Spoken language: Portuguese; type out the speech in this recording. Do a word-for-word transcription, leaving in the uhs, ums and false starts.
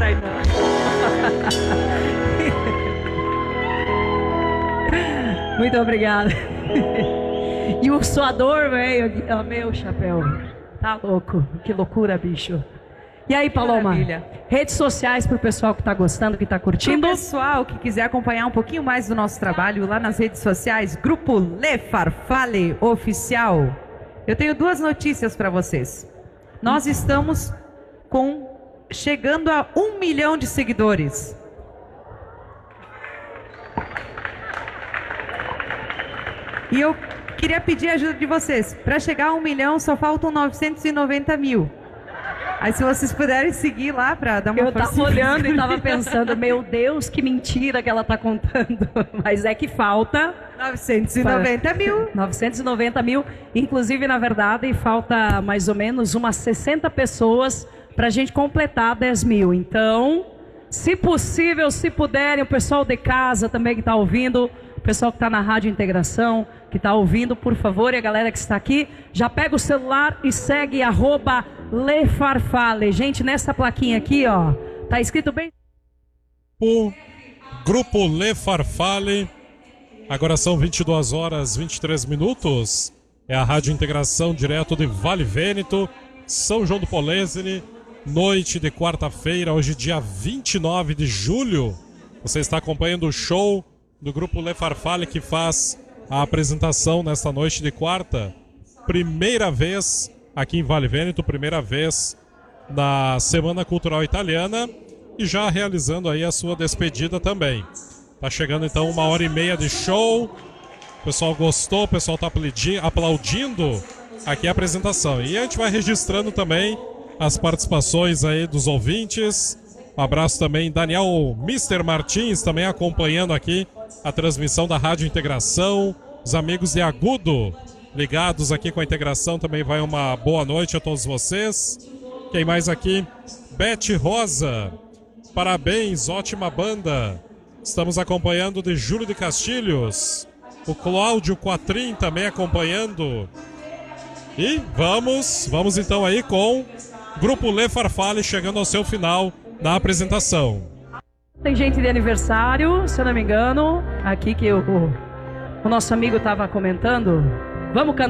Tainá. Muito obrigada. E o suador, velho, oh, meu chapéu. Tá louco. Que loucura, bicho. E aí, Paloma? Maravilha. Redes sociais pro pessoal que tá gostando, que tá curtindo. Pro pessoal que quiser acompanhar um pouquinho mais do nosso trabalho lá nas redes sociais, Grupo Le Farfalle Oficial. Eu tenho duas notícias para vocês. Nós estamos com chegando a um milhão de seguidores. E eu queria pedir a ajuda de vocês. Para chegar a um milhão só faltam novecentos e noventa mil. Aí se vocês puderem seguir lá para dar uma Eu força. tava olhando e tava pensando, meu Deus, que mentira que ela tá contando. Mas é que falta novecentos e noventa mil. novecentos e noventa mil. Inclusive, na verdade, falta mais ou menos umas sessenta pessoas pra gente completar dez mil. Então, se possível, se puderem, o pessoal de casa também que tá ouvindo, o pessoal que tá na Rádio Integração, que tá ouvindo, por favor, e a galera que está aqui, já pega o celular e segue arroba Le Farfalle. Gente, nessa plaquinha aqui, ó, tá escrito bem... O Grupo Le Farfalle. Agora são vinte e duas horas e vinte e três minutos. É a Rádio Integração direto de Vale Vêneto, São João do Polesine. Noite de quarta-feira, hoje dia vinte e nove de julho. Você está acompanhando o show do Grupo Le Farfalle, que faz a apresentação nesta noite de quarta. Primeira vez aqui em Vale Vêneto, primeira vez na Semana Cultural Italiana e já realizando aí a sua despedida também. Tá chegando então uma hora e meia de show. O pessoal gostou, o pessoal tá aplaudindo aqui a apresentação. E a gente vai registrando também as participações aí dos ouvintes. Um abraço também, Daniel mister Martins, também acompanhando aqui a transmissão da Rádio Integração. Os amigos de Agudo ligados aqui com a Integração, também vai uma boa noite a todos vocês. Quem mais aqui? Bete Rosa, parabéns, ótima banda. Estamos acompanhando de Júlio de Castilhos. O Cláudio Quatrim também acompanhando. E vamos, vamos então aí com Grupo Le Farfalle chegando ao seu final na apresentação. Tem gente de aniversário, se eu não me engano, aqui que o, o, o nosso amigo estava comentando. Vamos cantar.